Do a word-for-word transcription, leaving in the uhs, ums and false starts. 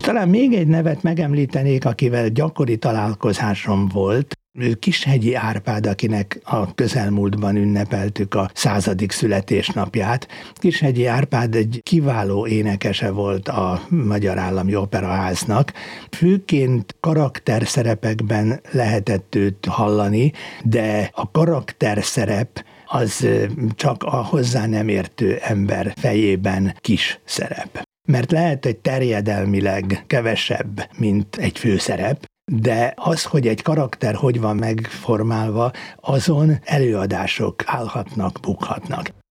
Talán még egy nevet megemlítenék, akivel gyakori találkozásom volt. Ő Kishegyi Árpád, akinek a közelmúltban ünnepeltük a századik születésnapját. Kishegyi Árpád egy kiváló énekese volt a Magyar Állami Operaháznak. Főként karakterszerepekben lehetett őt hallani, de a karakterszerep az csak a hozzá nem értő ember fejében kis szerep. Mert lehet, hogy terjedelmileg kevesebb, mint egy főszerep, de az, hogy egy karakter hogy van megformálva, azon előadások állhatnak, bukhatnak.